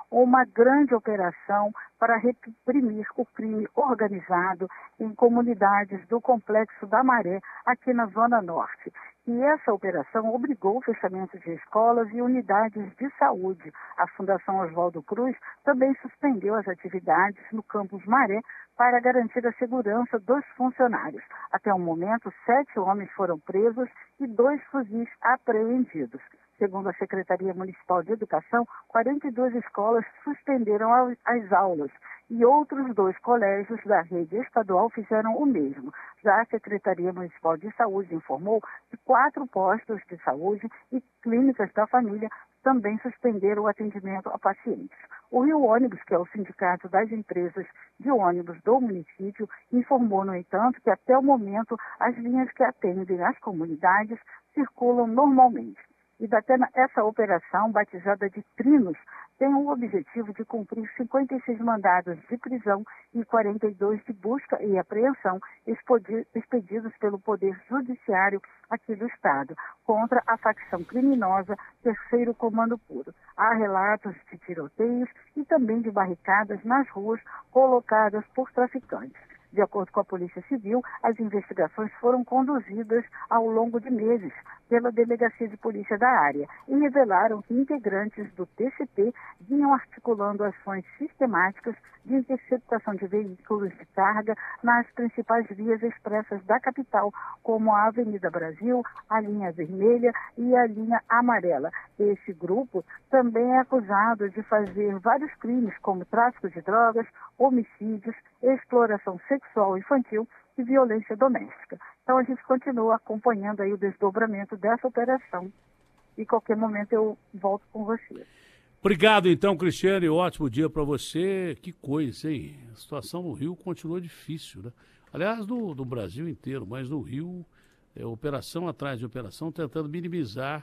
uma grande operação para reprimir o crime organizado em comunidades do Complexo da Maré, aqui na Zona Norte. E essa operação obrigou o fechamento de escolas e unidades de saúde. A Fundação Oswaldo Cruz também suspendeu as atividades no campus Maré para garantir a segurança dos funcionários. Até o momento, 7 homens foram presos e 2 fuzis apreendidos. Segundo a Secretaria Municipal de Educação, 42 escolas suspenderam as aulas e outros 2 colégios da rede estadual fizeram o mesmo. Já a Secretaria Municipal de Saúde informou que 4 postos de saúde e clínicas da família também suspenderam o atendimento a pacientes. O Rio Ônibus, que é o sindicato das empresas de ônibus do município, informou, no entanto, que até o momento as linhas que atendem as comunidades circulam normalmente. E essa operação, batizada de Trinos, tem o objetivo de cumprir 56 mandados de prisão e 42 de busca e apreensão expedidos pelo Poder Judiciário aqui do Estado, contra a facção criminosa Terceiro Comando Puro. Há relatos de tiroteios e também de barricadas nas ruas colocadas por traficantes. De acordo com a Polícia Civil, as investigações foram conduzidas ao longo de meses pela Delegacia de Polícia da área e revelaram que integrantes do TCP vinham articulando ações sistemáticas de interceptação de veículos de carga nas principais vias expressas da capital, como a Avenida Brasil, a linha vermelha e a linha amarela. Esse grupo também é acusado de fazer vários crimes, como tráfico de drogas, homicídios, exploração sexual infantil e violência doméstica. Então a gente continua acompanhando aí o desdobramento dessa operação e qualquer momento eu volto com você. Obrigado então, Cristiane, ótimo dia para você. Que coisa, hein? A situação no Rio continua difícil, né? Aliás, no Brasil inteiro, mas no Rio, operação atrás de operação, tentando minimizar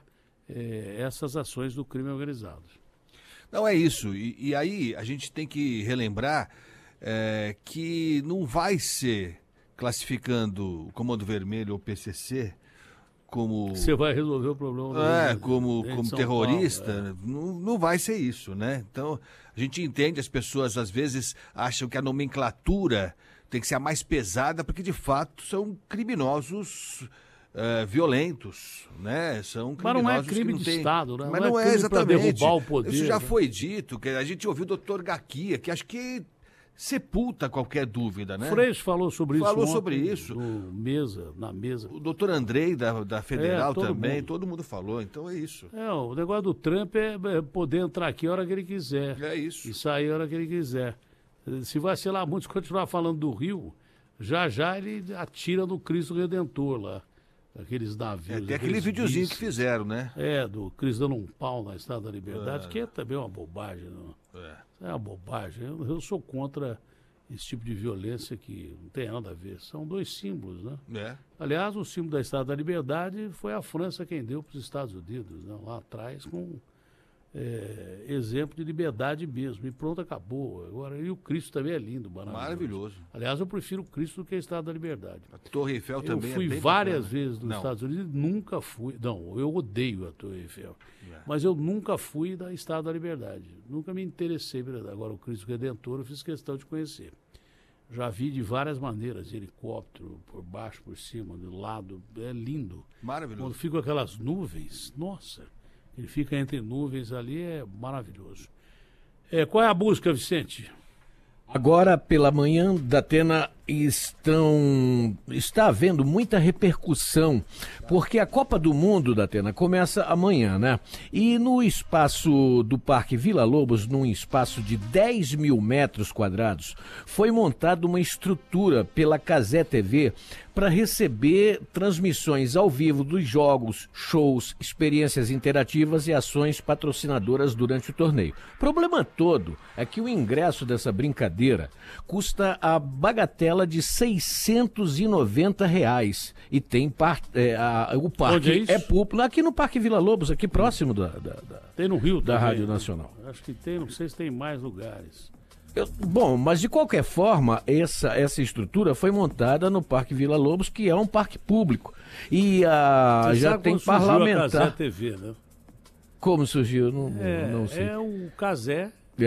essas ações do crime organizado. Não, é isso. E aí a gente tem que relembrar que não vai ser classificando o Comando Vermelho ou PCC como... Você vai resolver o problema. Como terrorista, não vai ser isso, né? Então, a gente entende, as pessoas às vezes acham que a nomenclatura tem que ser a mais pesada, porque de fato são criminosos violentos, né? São criminosos. Mas não é crime de Estado, né? Mas não é exatamente. Derrubar o poder, isso já né? foi dito, que a gente ouviu o doutor Gaquia, que acho que sepulta qualquer dúvida, né? Freixo falou sobre isso. Falou sobre isso. Na mesa. O doutor Andrei, da Federal, também, todo mundo falou, então é isso. O negócio do Trump é poder entrar aqui a hora que ele quiser. É isso. E sair a hora que ele quiser. Se vacilar muito, se continuar falando do Rio, já ele atira no Cristo Redentor lá. Aqueles navios. Tem aquele videozinho que fizeram, né? Do Cristo dando um pau na Estátua da Liberdade, que é também uma bobagem. Não? É uma bobagem. Eu sou contra esse tipo de violência que não tem nada a ver. São 2 símbolos, né? Aliás, o símbolo da Estátua da Liberdade foi a França quem deu para os Estados Unidos, né? Lá atrás, com exemplo de liberdade mesmo. E pronto, acabou. Agora, e o Cristo também é lindo, maravilhoso. Aliás, eu prefiro o Cristo do que a Estátua da Liberdade. A Torre Eiffel também eu fui bem várias bacana. vezes nos Estados Unidos, nunca fui. Não, eu odeio a Torre Eiffel. Mas eu nunca fui da Estátua da Liberdade. Nunca me interessei. Agora, o Cristo Redentor eu fiz questão de conhecer. Já vi de várias maneiras, de helicóptero, por baixo, por cima, do lado. É lindo. Maravilhoso. Quando ficam aquelas nuvens, nossa, ele fica entre nuvens ali, é maravilhoso. Qual é a busca, Vicente? Agora, pela manhã, Datena, está havendo muita repercussão, porque a Copa do Mundo, Datena, começa amanhã, né? E no espaço do Parque Vila Lobos, num espaço de 10 mil metros quadrados, foi montada uma estrutura pela Cazé TV para receber transmissões ao vivo dos jogos, shows, experiências interativas e ações patrocinadoras durante o torneio. O problema todo é que o ingresso dessa brincadeira custa a bagatela de R$690 e tem o parque é público aqui no Parque Vila Lobos, aqui próximo tem no Rio da também, Rádio Nacional. Acho que tem, não sei se tem mais lugares. Bom, mas de qualquer forma, essa estrutura foi montada no Parque Vila Lobos, que é um parque público. E já tem parlamentar. A Cazé TV, né? Como surgiu? Não sei. O Cazé